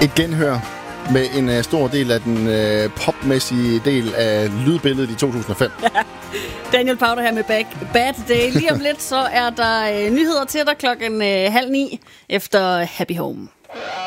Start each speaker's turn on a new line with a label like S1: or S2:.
S1: Et genhør med en stor del af den popmæssige del af lydbilledet i 2005.
S2: Daniel Powter her med Bad Day. Lige om lidt, så er der nyheder til dig 8:30 efter Happy Home.